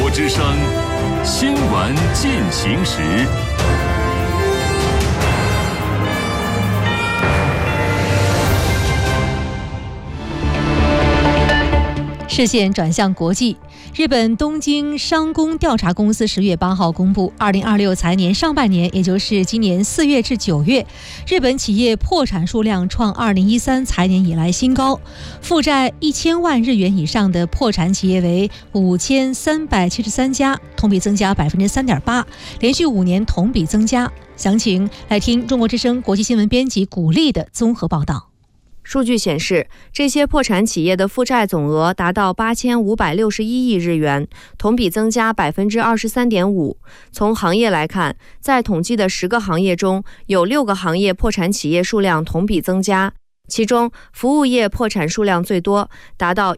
之声新闻进行时。 视线转向国际，日本东京商工调查公司10月8号公布，2026财年上半年，也就是今年4月至9月，日本企业破产数量创2013财年以来新高，负债1000万日元以上的破产企业为5373家，同比增加3.8%，连续5年同比增加。详情来听中国之声国际新闻编辑古丽的综合报道。 数据显示，这些破产企业的负债总额达到8561亿日元，同比增加23.5%。从行业来看，在统计的10个行业中，有6个行业破产企业数量同比增加，其中服务业破产数量最多，达到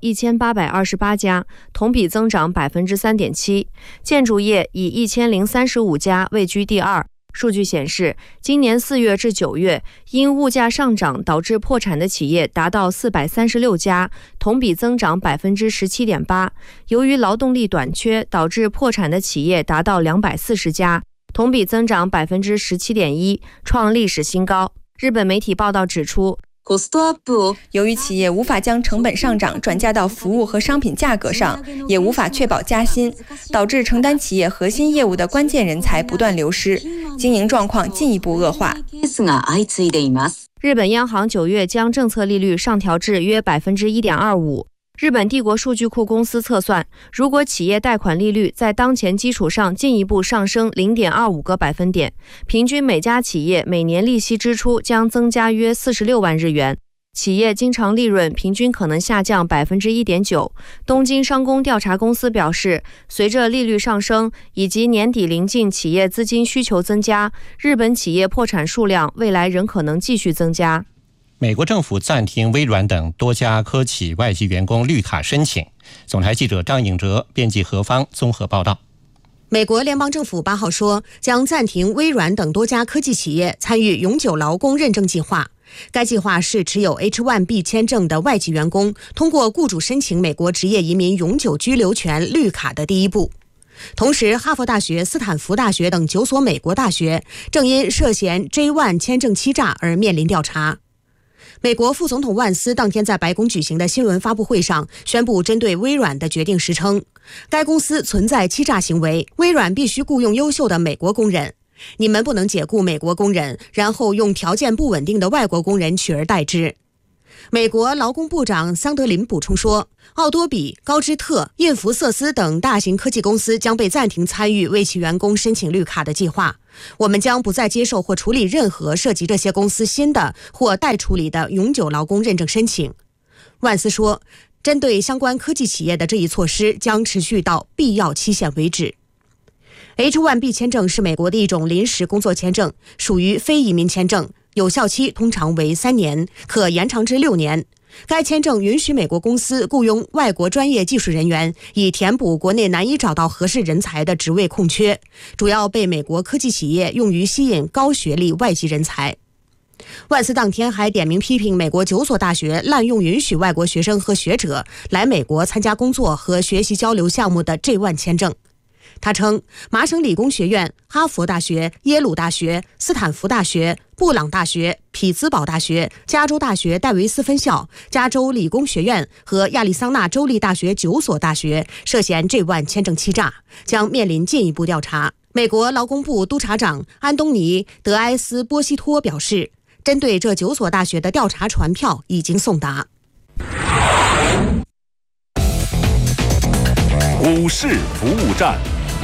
1828家，同比增长3.7%。建筑业以1035家位居第二。数据显示，今年4月至9月，因物价上涨导致破产的企业达到436家，同比增长17.8%。由于劳动力短缺，导致破产的企业达到240家，同比增长17.1%，创历史新高。日本媒体报道指出， 由于企业无法将成本上涨转嫁到服务和商品价格上，也无法确保加薪，导致承担企业核心业务的关键人才不断流失，经营状况进一步恶化。 日本央行9月将政策利率上调至约1.25%。日本帝国数据库公司测算，如果企业贷款利率在当前基础上进一步上升0.25个百分点，平均每家企业每年利息支出将增加约46万日元，企业经常利润平均可能下降1.9%。东京商工调查公司表示，随着利率上升以及年底临近企业资金需求增加，日本企业破产数量未来仍可能继续增加。 美国政府暂停微软等多家科企外籍员工绿卡申请。总台记者张颖哲编辑何方综合报道。 美国联邦政府8号说，将暂停微软等多家科技企业参与永久劳工认证计划。该计划是持有 H-1B 签证的外籍员工通过雇主申请美国职业移民永久居留权绿卡的第一步。同时，哈佛大学、斯坦福大学等9所美国大学正因涉嫌 J-1 签证欺诈而面临调查。美国副总统万斯当天在白宫举行的新闻发布会上宣布，针对微软的决定时称，该公司存在欺诈行为，微软必须雇佣优秀的美国工人，你们不能解雇美国工人，然后用条件不稳定的外国工人取而代之。美国劳工部长桑德林补充说，奥多比、高知特、印福瑟斯等大型科技公司将被暂停参与为其员工申请绿卡的计划。我们将不再接受或处理任何涉及这些公司新的或待处理的永久劳工认证申请。万斯说，针对相关科技企业的这一措施将持续到必要期限为止。H-1B 签证是美国的一种临时工作签证，属于非移民签证，有效期通常为3年，可延长至6年。该签证允许美国公司雇佣外国专业技术人员，以填补国内难以找到合适人才的职位空缺，主要被美国科技企业用于吸引高学历外籍人才。万斯当天还点名批评美国9所大学滥用允许外国学生和学者来美国参加工作和学习交流项目的 J-1 签证。他称，麻省理工学院、哈佛大学、耶鲁大学、斯坦福大学、布朗大学、匹兹堡大学、加州大学戴维斯分校、加州理工学院和亚利桑那州立大学9所大学涉嫌J-1签证欺诈，将面临进一步调查。美国劳工部督察长安东尼·德埃斯波西托表示，针对这9所大学的调查传票已经送达。 股市服务站。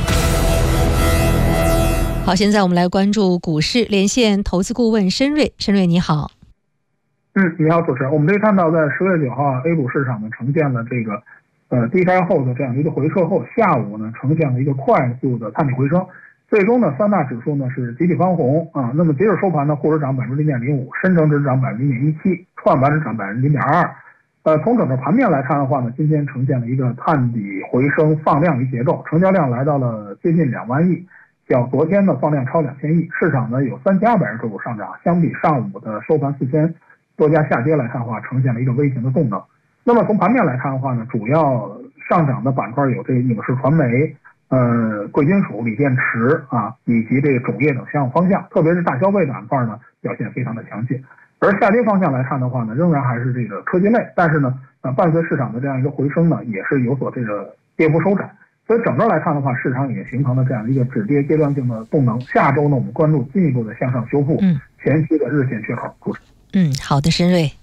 好，现在我们来关注股市，连线投资顾问申瑞。申瑞你好。 你好主持人，我们可以看到在10月9号 A 股市场呢呈现了这个低开后的这样一个回撤后，下午呢呈现了一个快速的探底回升，最终呢3大指数呢是集体翻红啊。那么截止收盘呢，沪指涨0.05%，深成指涨0.17%，创板指涨0.2%。从整个盘面来看的话呢，今天呈现了一个探底回升放量一结构，成交量来到了接近2万亿，较昨天的放量超2000亿，市场呢有3200只个股上涨，相比上午的收盘4000多家下跌来看的话，呈现了一个微型的动能。那么从盘面来看的话呢，主要上涨的板块有这个影视传媒、 贵金属、锂电池啊，以及这个种业等相应方向，特别是大消费板块呢表现非常的强劲。而下跌方向来看的话呢，仍然还是这个科技类，但是呢，伴随市场的这样一个回升呢，也是有所这个跌幅收窄。所以整个来看的话，市场也形成了这样一个止跌阶段性的动能。下周呢，我们关注进一步的向上修复前期的日线缺口。 好的，申瑞。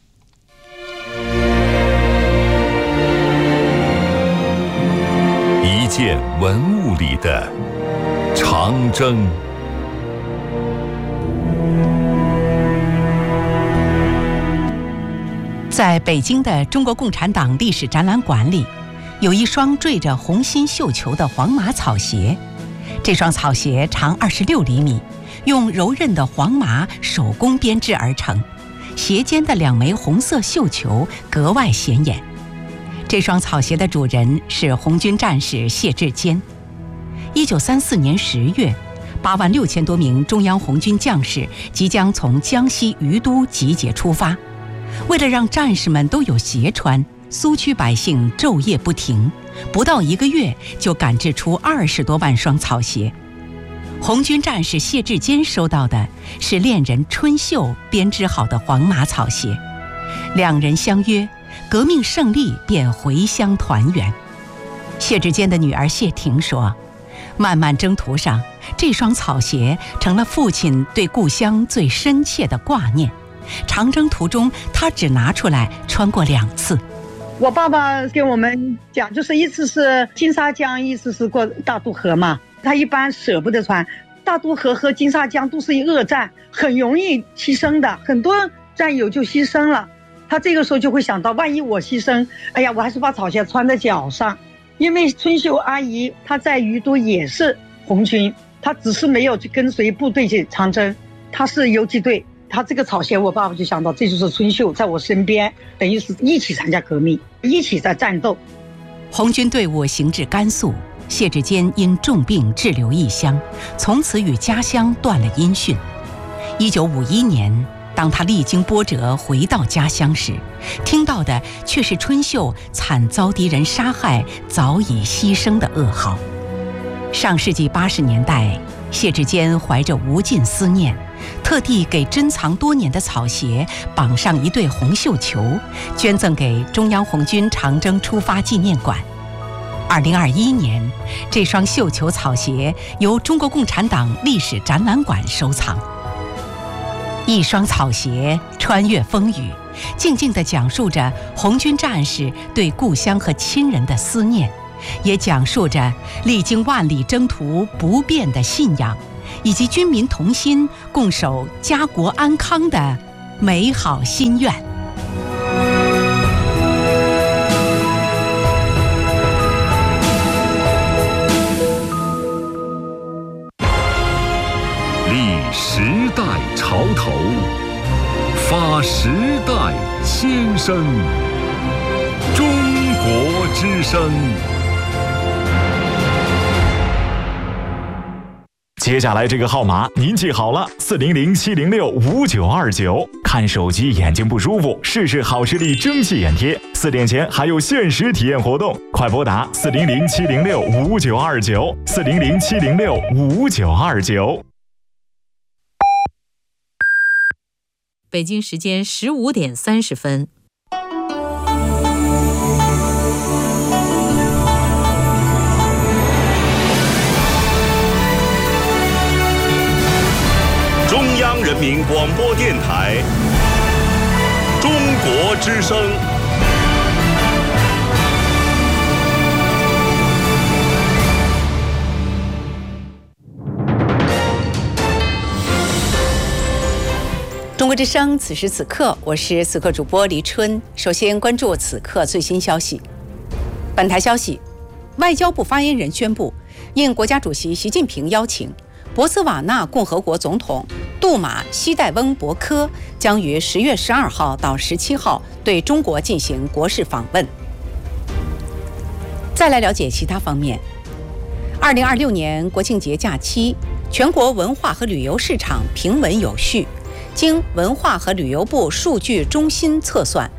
一件文物里的长征。 在北京的中国共产党历史展览馆里，有一双缀着红心绣球的黄麻草鞋。这双草鞋长26厘米，用柔韧的黄麻手工编织而成，鞋尖的2枚红色绣球格外显眼。这双草鞋的主人是红军战士谢志坚。1934年10月，8万6千多名中央红军将士即将从江西于都集结出发。为了让战士们都有鞋穿，苏区百姓昼夜不停，不到1个月就赶制出20多万双草鞋。红军战士谢志坚收到的是恋人春秀编织好的黄麻草鞋，两人相约，革命胜利便回乡团圆。谢志坚的女儿谢婷说，漫漫征途上，这双草鞋成了父亲对故乡最深切的挂念。长征途中，他只拿出来穿过2次。 我爸爸跟我们讲，就是一次是金沙江，一次是过大渡河嘛。他一般舍不得穿，大渡河和金沙江都是恶战，很容易牺牲的，很多战友就牺牲了。他这个时候就会想到，万一我牺牲，哎呀，我还是把草鞋穿在脚上。因为春秀阿姨她在于都也是红军，她只是没有去跟随部队去长征，她是游击队。他这个草鞋，我爸爸就想到，这就是春秀在我身边，等于是一起参加革命，一起在战斗。 红军队伍行至甘肃，谢志坚因重病滞留异乡，从此与家乡断了音讯。1951年，当他历经波折回到家乡时，听到的却是春秀惨遭敌人杀害、早已牺牲的噩耗。上世纪80年代，谢志坚怀着无尽思念，特地给珍藏多年的草鞋绑上一对红绣球，捐赠给中央红军长征出发纪念馆。2021年，这双绣球草鞋由中国共产党历史展览馆收藏。一双草鞋穿越风雨，静静地讲述着红军战士对故乡和亲人的思念，也讲述着历经万里征途不变的信仰，以及军民同心共守家国安康的美好心愿。 立时代潮头，发时代先声。中国之声。 接下来这个号码您记好了，400-706-5929。看手机眼睛不舒服，试试好视力蒸汽眼贴，4点前还有限时体验活动，快拨打400-706-5929，400-706-5929。 北京时间15点30分。 中央人民广播电台中国之声。 中国之声，此时此刻，我是此刻主播黎春。首先关注此刻最新消息。本台消息，外交部发言人宣布，应国家主席习近平邀请，博茨瓦纳共和国总统杜马西代翁博科将于10月12号到17号对中国进行国事访问。再来了解其他方面。2026年国庆节假期，全国文化和旅游市场平稳有序。经文化和旅游部数据中心测算，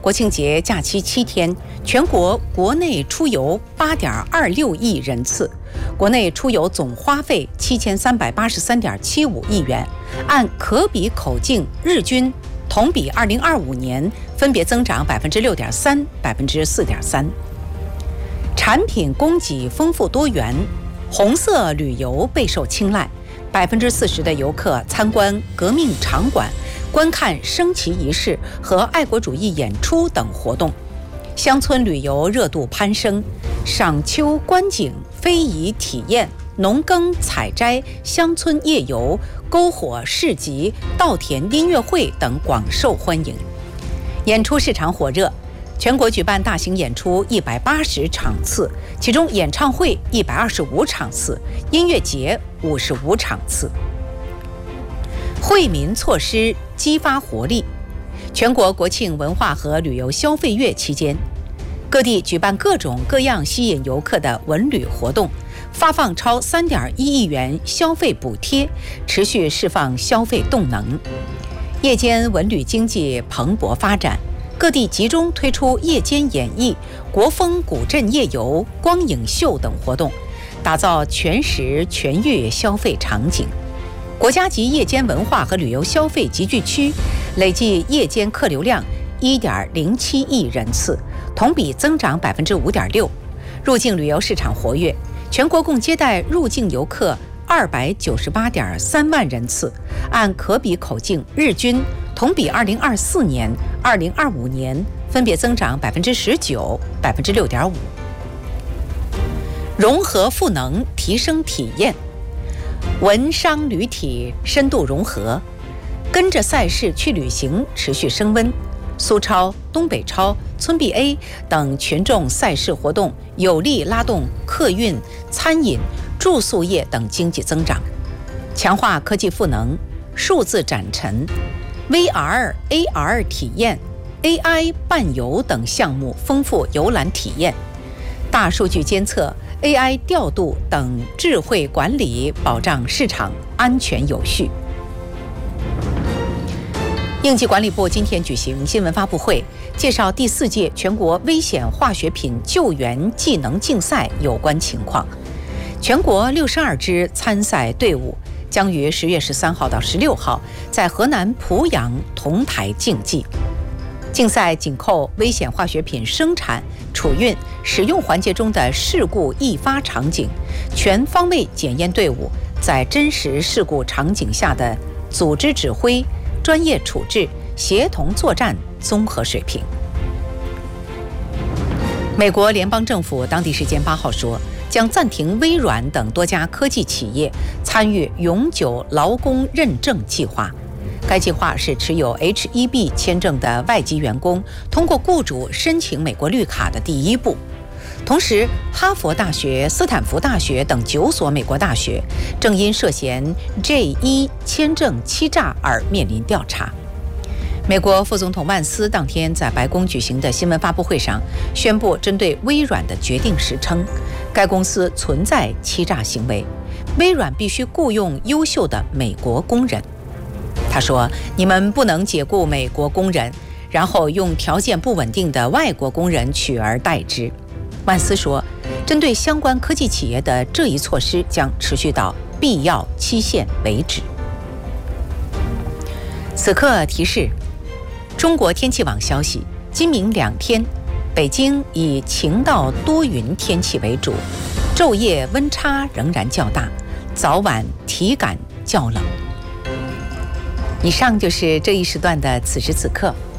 国庆节假期7天，全国国内出游8.26亿人次，国内出游总花费7383.75亿元，按可比口径日均同比2025年分别增长6.3%、4.3%。产品供给丰富多元，红色旅游备受青睐，40%的游客参观革命场馆，观看升旗仪式和爱国主义演出等活动。乡村旅游热度攀升，赏秋观景、非遗体验、农耕采摘、乡村夜游、篝火市集、稻田音乐会等广受欢迎。演出市场火热，全国举办大型演出180场次，其中演唱会125场次，音乐节55场次。惠民措施激发活力。全国国庆文化和旅游消费月期间，各地举办各种各样吸引游客的文旅活动，发放超3.1亿元消费补贴，持续释放消费动能。夜间文旅经济蓬勃发展，各地集中推出夜间演艺、国风古镇夜游、光影秀等活动，打造全时全域消费场景。国家级夜间文化和旅游消费集聚区累计夜间客流量1.07亿人次，同比增长5.6%。入境旅游市场活跃，全国共接待入境游客298.3万人次，按可比口径日均同比2024年、2025年分别增长19%、6.5%。融合赋能，提升体验。文商旅体深度融合，跟着赛事去旅行持续升温。苏超、东北超、村 BA 等群众赛事活动有力拉动客运、餐饮、住宿业等经济增长，强化科技赋能、数字展陈、VR、AR 体验、AI 伴游等项目丰富游览体验，大数据监测、AI 调度等智慧管理，保障市场安全有序。应急管理部今天举行新闻发布会，介绍第4届全国危险化学品救援技能竞赛有关情况。全国62支参赛队伍将于10月13号到16号在河南濮阳同台竞技。竞赛紧扣危险化学品生产、储运、使用环节中的事故易发场景，全方位检验队伍在真实事故场景下的组织指挥、专业处置、协同作战综合水平。美国联邦政府当地时间8号说，将暂停微软等多家科技企业参与永久劳工认证计划。该计划是持有 H-1B 签证的外籍员工通过雇主申请美国绿卡的第一步。同时，哈佛大学、斯坦福大学等9所美国大学正因涉嫌 J-1 签证欺诈而面临调查。美国副总统万斯当天在白宫举行的新闻发布会上宣布，针对微软的决定时称，该公司存在欺诈行为，微软必须雇佣优秀的美国工人。他说，你们不能解雇美国工人，然后用条件不稳定的外国工人取而代之。万斯说，针对相关科技企业的这一措施将持续到必要期限为止。此刻提示，中国天气网消息，今明2天，北京以晴到多云天气为主，昼夜温差仍然较大，早晚体感较冷。以上就是这一时段的此时此刻，